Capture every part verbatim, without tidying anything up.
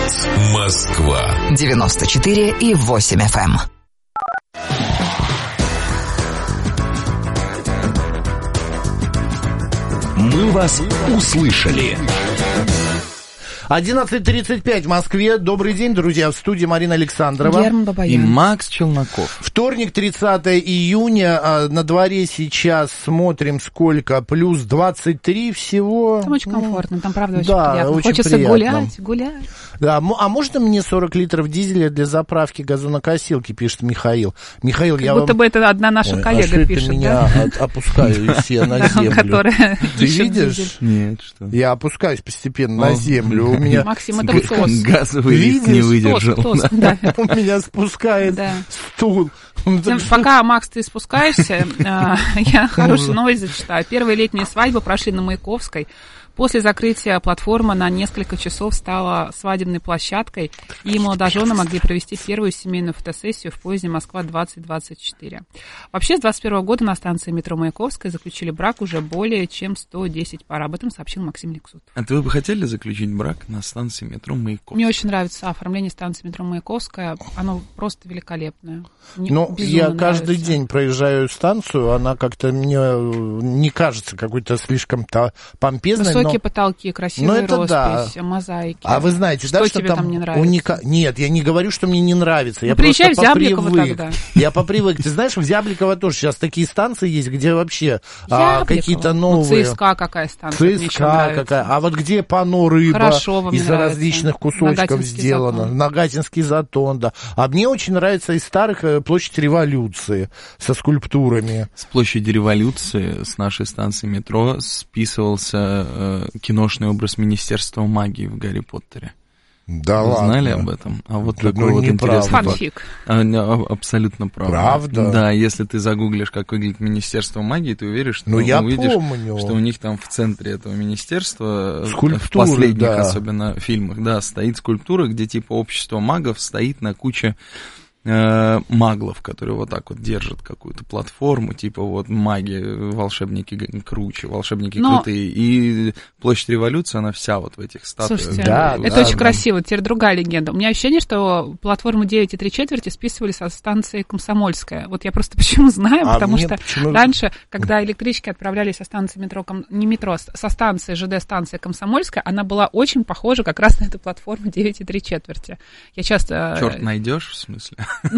Голос Москва. девяносто четыре и восемь эф эм. Мы вас услышали. одиннадцать тридцать пять в Москве. Добрый день, друзья. В студии Марина Александрова. Герман Бабаян. И Макс Челноков. Вторник, тридцатое июня. А на дворе сейчас смотрим сколько? Плюс двадцать три всего. Там очень комфортно, там правда очень да, приятно. очень Хочется приятно. гулять, гулять. Да, а можно мне сорок литров дизеля для заправки газонокосилки, пишет Михаил. Михаил, Как я будто вам... бы это одна наша Ой, коллега а что пишет, это меня да? от- опускаюсь я на Да, землю? которая Ты пишет видишь? дизель. Нет, что? Я опускаюсь постепенно О. на землю. У меня Максим, это Г- ТОС. Газовый лифт не Видишь? выдержал. ТОС, ТОС, да. да. у меня спускает Да. стул. Тем, Пока, Макс, ты спускаешься, я хорошую новость зачитаю. Первые летние свадьбы прошли на Маяковской. После закрытия платформа на несколько часов стала свадебной площадкой, и молодожены могли провести первую семейную фотосессию в поезде «Москва двадцать двадцать четыре». Вообще, с двадцать первого года на станции метро Маяковская заключили брак уже более чем сто десять пар. Об этом сообщил Максим Лексутов. А вы бы хотели заключить брак на станции метро Маяковская? Мне очень нравится оформление станции метро Маяковская. Оно просто великолепное. Мне Ну, безумно я каждый нравится. день проезжаю станцию, она как-то мне не кажется какой-то слишком-то помпезной. Высокие но... потолки, красивая Ну, это роспись, да. мозаики. А вы знаете, что да, что тебе там, там не нравится? уника... Нет, я не говорю, что мне не нравится. Ну, Я приезжай просто в Зябликово попривык. тогда. Я попривык. Ты знаешь, в Зябликово тоже сейчас такие станции есть, где вообще а, какие-то новые... Ну, ЦСКА какая станция, мне еще ЦСКА нравится. какая. А вот где пано рыба Хорошо, вам из нравится. различных кусочков Нагатинский сделано. затон. Нагатинский затон, да. А мне очень нравится из старых э, площадь Революции со скульптурами. С площади Революции, с нашей станции метро, списывался э, киношный образ Министерства магии в Гарри Поттере. Да Вы ладно. знали об этом? А вот Да, такой ну, вот неправда. интересный факт. Фанфик. А, не, а, абсолютно правда. Правда? Да, если ты загуглишь, как выглядит Министерство магии, ты увидишь, что Ну, я увидишь, помню. что у них там в центре этого министерства, Скульптуры, в последних да. особенно фильмах, да, стоит скульптура, где типа общество магов стоит на куче э, маглов, которые вот так вот держат какую-то платформу, типа вот маги, волшебники г- круче, волшебники Но- крутые, и площадь Революции, она вся вот в этих статуях. Слушайте, Да, это да, очень да. красиво. Теперь другая легенда. У меня ощущение, что платформу девять и три четверти списывали со станции Комсомольская. Вот я просто почему знаю, А потому мне что почему- раньше, когда электрички отправлялись со станции метро, Ком- не метро, с- со станции ЖД-станции Комсомольская, она была очень похожа как раз на эту платформу девять и три четверти. Я часто... Черт найдешь, в смысле?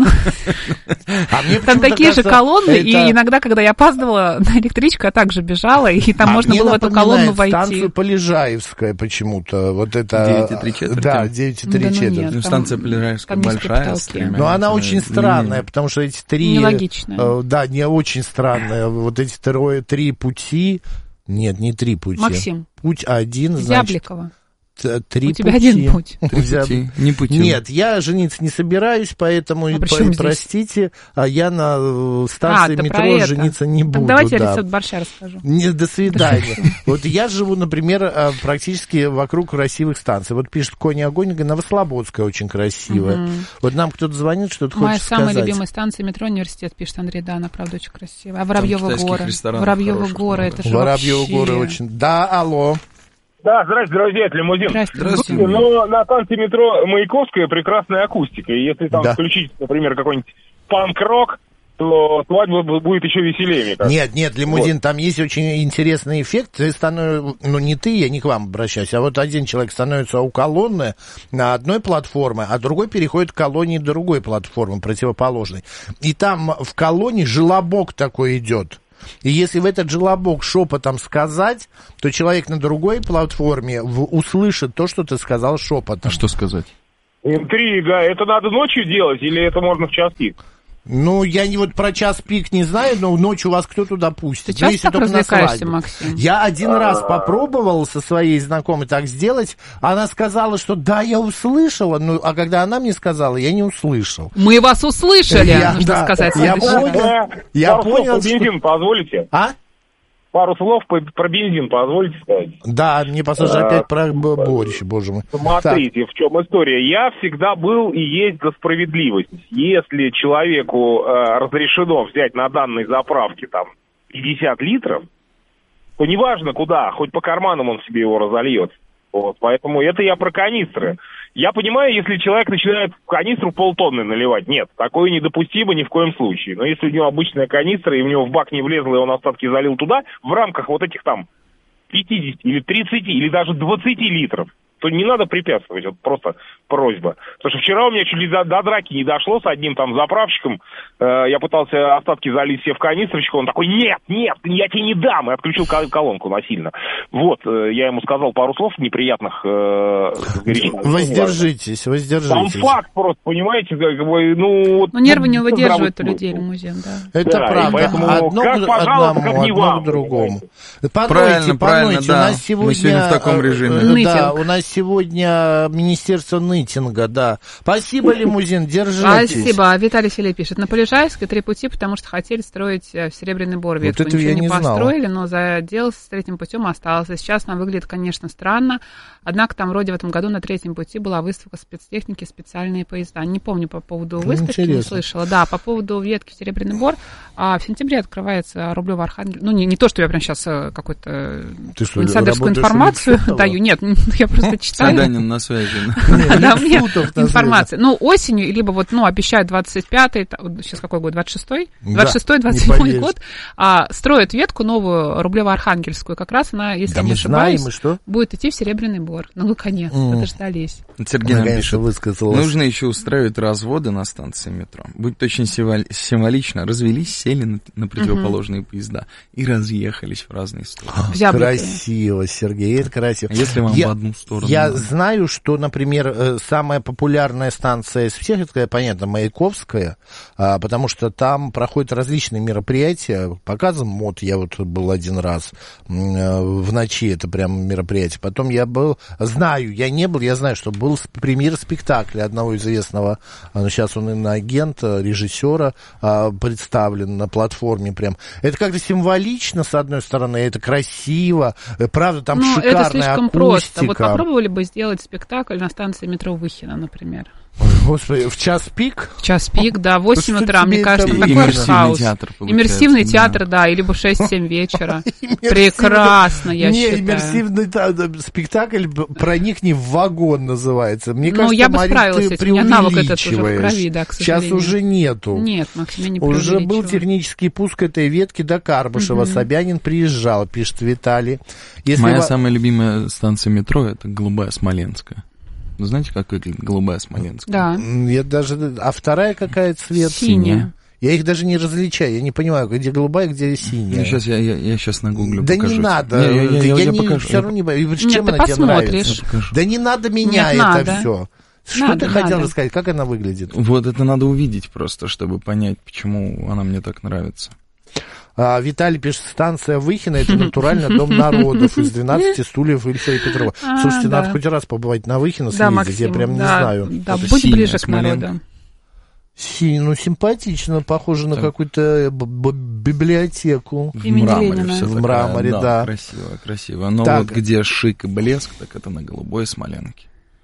А мне Там почему-то такие же кажется, колонны, это- и иногда, когда я опаздывала на электричку, я также бежала, и там А можно мне было в эту напоминает колонну войти. станцию Полежаевская почему-то. Вот это... девять и три четверти? Да, девять и три Да ну четверти. нет. Ну, Там- станция Полежаевская там низкие большая, с потолки. тремя Но она этими очень странная, линиями. потому что эти три... Нелогичная. э, Да, не очень странная. Вот эти трое, три пути... Нет, не три пути. Максим. Путь один, значит... Зябликова. т- Три У тебя пути. один путь. Три Зяб- пути, не пути. Нет, я жениться не собираюсь, поэтому, А и при по- чем здесь? простите, а я на э, А, станции ты про метро это. жениться не Так буду. давайте я да. рецепт борща расскажу. Не, до свидания. Вот я живу, например, э, практически вокруг красивых станций. Вот пишет Коня Огонь, Новослободская очень красивая. Мгм. Вот нам кто-то звонит, что-то Моя хочет самая сказать. любимая станция метро университет, пишет Андрей, да, она правда очень красивая. А Воробьева китайских горы. ресторанов Воробьева хороших горы, много. это же Воробьева вообще... горы очень... Да, алло. Да, здравствуйте, друзья, это лимузин. Здравствуйте. Здравствуйте. Ну, на станции метро Маяковская прекрасная акустика. И если там Да. включить, например, какой-нибудь панк-рок, то свадьба бу- будет еще веселее, мне кажется. Нет, нет, лимузин, там есть очень интересный эффект. Ты становишься, ну не ты, я не к вам обращаюсь, а вот один человек становится у колонны на одной платформе, а другой переходит к колонне другой платформы, противоположной. И там в колонне желобок такой идет. И если в этот желобок шепотом сказать, то человек на другой платформе в- услышит то, что ты сказал шепотом. А что сказать? Интрига. Это надо ночью делать или это можно в час пик? Ну, я не вот про час пик не знаю, но ночью вас кто туда пустит? Ты Ну, часто если так только на развлекаешься, свадьбу. Максим? Я один раз попробовал со своей знакомой так сделать. Она сказала, что да, я услышала, ну, а когда она мне сказала, я не услышал. Мы вас услышали, Я- нужно да, сказать. я в следующий понял. раз. Я Пару слов понял, про что- бензин позволите? А? Пару слов по- про бензин позволите сказать? Да, мне пассажир А, опять про б- борщ, боже мой. Смотрите, в чем история. Я всегда был и есть за справедливость. Если человеку э, разрешено взять на данной заправке там пятьдесят литров, то неважно куда, хоть по карманам он себе его разольет. Вот, поэтому это я про канистры. Я понимаю, если человек начинает в канистру полтонны наливать. Нет, такое недопустимо ни в коем случае. Но если у него обычная канистра, и у него в бак не влезло, и он остатки залил туда, в рамках вот этих там пятидесяти или тридцати, или даже двадцати литров, то не надо препятствовать, вот просто просьба. Потому что вчера у меня чуть ли до, до драки не дошло с одним там заправщиком, э, я пытался остатки залить себе в канистрочку, он такой, нет, нет, я тебе не дам, и отключил колонку насильно. Вот, э, я ему сказал пару слов неприятных. Э, воздержитесь, воздержитесь. Там факт просто, понимаете, как бы, ну... Вот, ну, нервы не выдерживают у людей лимузин, да. Это да, правда, поэтому, одно как, к одному, одно к другому. Понойте, правильно, правильно, понойте. да. У нас сегодня, мы сегодня в таком режиме. Э, да, у нас сегодня Министерство нытинга, да. Спасибо, лимузин, держитесь. Спасибо. Виталий Селей пишет. На Полежайской три пути, потому что хотели строить в Серебряный Бор ветку. Вот это Ничего я не, не построили, знал. но задел с третьим путем остался. Сейчас нам выглядит, конечно, странно. Однако там вроде в этом году на третьем пути была выставка спецтехники, специальные поезда. Не помню по поводу выставки, интересно. Не слышала. Да, по поводу ветки в Серебряный Бор. А в сентябре открывается Рублево-Архангельск. Ну, не, не то, что я прям сейчас какой-то инсайдерскую информацию даю. Нет, я просто читаю. Данин на связи. Да, у меня информация. Ну, осенью, либо вот, ну, обещают двадцать пятый, сейчас какой год, двадцать шестой? двадцать шестой, двадцать седьмой год. А, строят ветку новую, Рублево-Архангельскую. Как раз она, если да не ошибаюсь, знаем, будет идти в Серебряный Бор. Ну, наконец-то, mm. дождались. Сергей нам пишет, нужно еще устраивать разводы на станции метро. Будет очень символично. Развелись, сели на, на противоположные mm-hmm. поезда и разъехались в разные стороны. А, красиво, Сергей, это красиво. Если вам я, в одну сторону. Я знаю, что, например, самая популярная станция из всех, это, понятно, Маяковская, потому что там проходят различные мероприятия, показы мод, я вот был один раз в ночи, это прям мероприятие. Потом я был, знаю, я не был, я знаю, что был премьер спектакля одного известного, сейчас он иноагента, режиссера, представлен на платформе прям. Это как-то символично, с одной стороны, это красиво, правда, там ну, шикарная это слишком акустика. Просто. Вот попробовали бы сделать спектакль на станции метро Выхино, например. Господи, в час пик? В час пик, да, в восемь утра, мне кажется, это... такой иммерсивный театр. Иммерсивный театр, да, или бы шесть-семь вечера. Прекрасно, я считаю. Не, иммерсивный спектакль «Проникни в вагон» называется. Мне кажется, ну, я бы справилась с этим, у меня навык этот уже в крови, да, к сожалению. Сейчас уже нету. Нет, Максим, я не уже был технический пуск этой ветки до Карбышева. Угу. Собянин приезжал, пишет Виталий. Если Моя в... самая любимая станция метро — это Голубая Смоленская. Вы знаете, как выглядит Голубая Смоленская? Да. Я даже... А вторая какая цвет? Синяя. Я их даже не различаю, я не понимаю, где голубая, где синяя. Ну, сейчас я, я, я сейчас нагуглю, да покажу. Не надо, не, я, я, я, я я не, покажу. все равно не боюсь. Нет, чем ты она посмотришь. тебе нравится? Да не надо меня Нет, это надо. все. Что надо, ты хотел надо. рассказать, как она выглядит? Вот это надо увидеть просто, чтобы понять, почему она мне так нравится. А, Виталий пишет, станция Выхино — это натурально дом народов из двенадцати стульев Ильфа и Петрова. А, Слушайте, да. Надо хоть раз побывать на Выхино, съездить, да, Максим, я прям да, не знаю. Да, это будь ближе к народу. Си, ну, симпатично, похоже так. на какую-то б- библиотеку. В мраморе все В мраморе, да. да. Красиво, красиво. Но так. вот где шик и блеск, так это на Голубой Смоленке.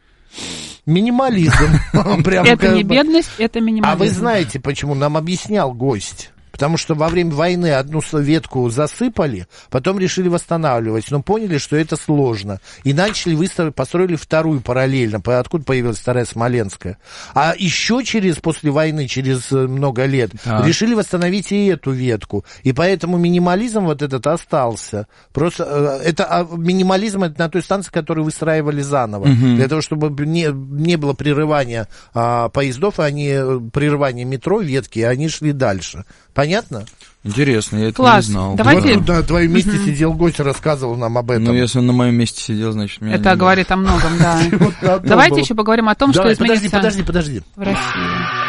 Минимализм. Это не бедность, это минимализм. А вы знаете, почему? Нам объяснял гость. Потому что во время войны одну ветку засыпали, потом решили восстанавливать, но поняли, что это сложно. И начали выставить, построили вторую параллельно. Откуда появилась вторая Смоленская? А еще через, после войны, через много лет, да. решили восстановить и эту ветку. И поэтому минимализм вот этот остался. Просто это минимализм это на той станции, которую выстраивали заново. Угу. Для того, чтобы не, не было прерывания а, поездов, они, прерывания метро, ветки, они шли дальше. Понятно? Интересно, я это Класс. не знал. Давайте... Вот на твоем месте угу. сидел гость и рассказывал нам об этом. Ну, если он на моем месте сидел, значит, меня это не говорит о многом, да. Давайте еще поговорим о том, что изменится подожди, подожди, подожди. в России.